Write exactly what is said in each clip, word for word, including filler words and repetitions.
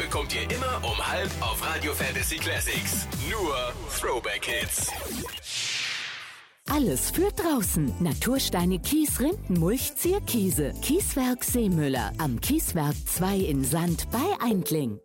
bekommt ihr immer um halb auf Radio Fantasy Classics. Nur Throwback Hits. Alles für draußen. Natursteine Kies Rindenmulch Zierkiese. Kieswerk Seemüller. Am Kieswerk zwei in Sand bei Eindling.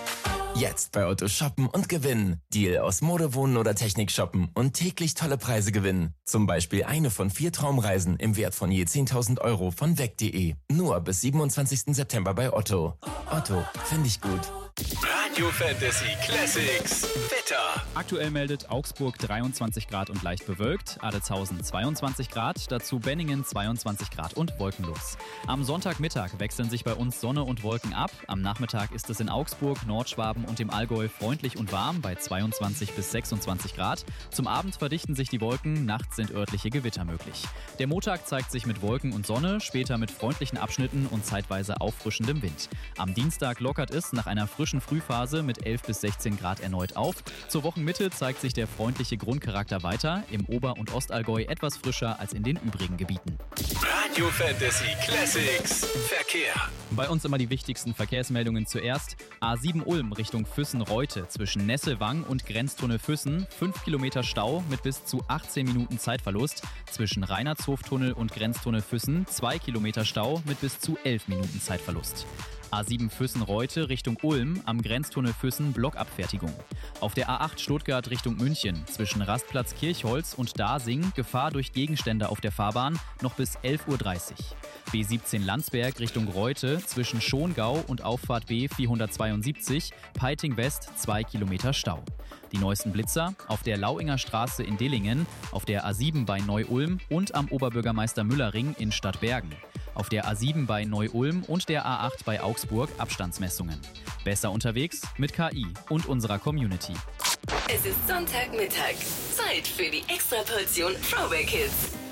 Jetzt bei Otto shoppen und gewinnen. Deal aus Mode, Wohnen oder Technik shoppen und täglich tolle Preise gewinnen. Zum Beispiel eine von vier Traumreisen im Wert von je zehntausend Euro von weg punkt de. Nur bis siebenundzwanzigsten September bei Otto. Otto, finde ich gut. Radio Fantasy Classics Wetter. Aktuell meldet Augsburg dreiundzwanzig Grad und leicht bewölkt, Adetshausen zweiundzwanzig Grad, dazu Benningen zweiundzwanzig Grad und wolkenlos. Am Sonntagmittag wechseln sich bei uns Sonne und Wolken ab. Am Nachmittag ist es in Augsburg, Nordschwaben und im Allgäu freundlich und warm bei zweiundzwanzig bis sechsundzwanzig Grad. Zum Abend verdichten sich die Wolken, nachts sind örtliche Gewitter möglich. Der Montag zeigt sich mit Wolken und Sonne, später mit freundlichen Abschnitten und zeitweise auffrischendem Wind. Am Dienstag lockert es nach einer frischen Frühphase mit elf bis sechzehn Grad erneut auf. Zur Wochenmitte zeigt sich der freundliche Grundcharakter weiter, im Ober- und Ostallgäu etwas frischer als in den übrigen Gebieten. Radio Fantasy Classics Verkehr. Bei uns immer die wichtigsten Verkehrsmeldungen zuerst. A sieben Ulm Richtung Füssen-Reute zwischen Nesselwang und Grenztunnel Füssen. fünf Kilometer Stau mit bis zu achtzehn Minuten Zeitverlust. Zwischen Reinhardshoftunnel und Grenztunnel Füssen zwei Kilometer Stau mit bis zu elf Minuten Zeitverlust. A sieben Füssen-Reute Richtung Ulm, am Grenztunnel Füssen Blockabfertigung. Auf der A acht Stuttgart Richtung München, zwischen Rastplatz Kirchholz und Dasing, Gefahr durch Gegenstände auf der Fahrbahn, noch bis elf Uhr dreißig. B siebzehn Landsberg Richtung Reute, zwischen Schongau und Auffahrt B vierhundertzweiundsiebzig, Peiting West zwei Kilometer Stau. Die neuesten Blitzer auf der Lauinger Straße in Dillingen, auf der A sieben bei Neu-Ulm und am Oberbürgermeister Müller-Ring in Stadtbergen. Auf der A sieben bei Neu-Ulm und der A acht bei Augsburg Abstandsmessungen. Besser unterwegs mit K I und unserer Community. Es ist Sonntagmittag. Zeit für die Extraportion Throwback Hits.